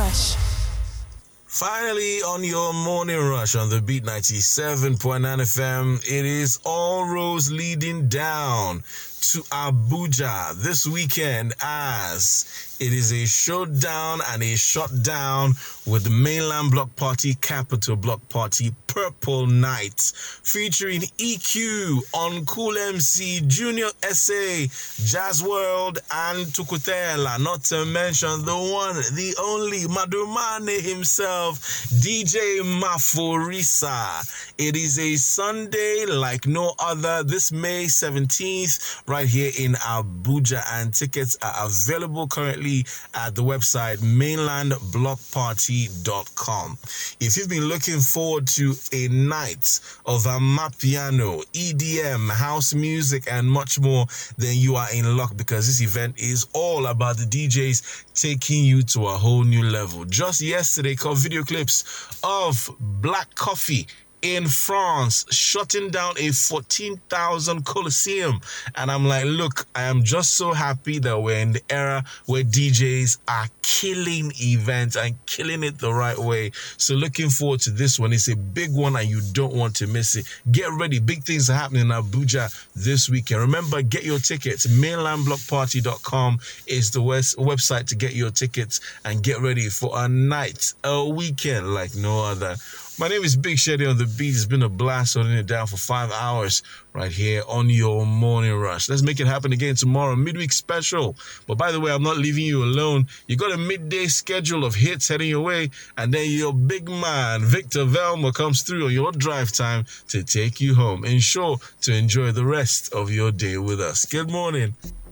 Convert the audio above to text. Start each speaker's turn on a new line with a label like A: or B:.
A: Rush.
B: Finally, on your morning rush on the Beat 97.9 FM, it is all roads leading down to Abuja this weekend as it is a showdown and a shutdown with the Mainland Block Party, Capital Block Party, Purple Night, featuring EQ, Uncool MC, Junior SA, Jazz World, and Tukutela, not to mention the one, the only, Madumane himself, DJ Maforisa. It is a Sunday like no other, this May 17th, right here in Abuja, and tickets are available currently at the website mainlandblockparty.com. If you've been looking forward to a night of Amapiano, EDM, house music, and much more, then you are in luck, because this event is all about the DJs taking you to a whole new level. Just yesterday, caught video clips of Black Coffee in France, shutting down a 14,000 Colosseum. And I'm like, look, I am just so happy that we're in the era where DJs are killing events and killing it the right way. So looking forward to this one. It's a big one and you don't want to miss it. Get ready. Big things are happening in Abuja this weekend. Remember, get your tickets. Mainlandblockparty.com is the website to get your tickets and get ready for a night, a weekend like no other. My name is Big Shady on the beat. It's been a blast holding it down for 5 hours right here on your morning rush. Let's make it happen again tomorrow, midweek special. But by the way, I'm not leaving you alone. You got a midday schedule of hits heading your way, and then your big man, Victor Velma, comes through on your drive time to take you home. Ensure to enjoy the rest of your day with us. Good morning.